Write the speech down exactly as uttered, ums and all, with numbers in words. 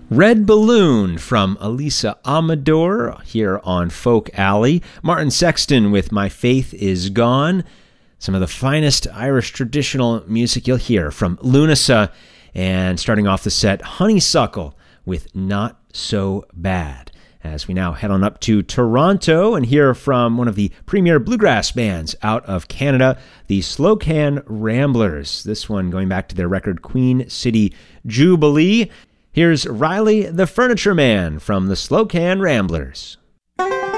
Red Balloon from Elisa Amador here on Folk Alley. Martin Sexton with My Faith Is Gone. Some of the finest Irish traditional music you'll hear from Lunasa. And starting off the set, Honeysuckle with Not So Bad. As we now head on up to Toronto and hear from one of the premier bluegrass bands out of Canada, the Slocan Ramblers. This one going back to their record Queen City Jubilee. Here's Riley the Furniture Man from the Slocan Ramblers.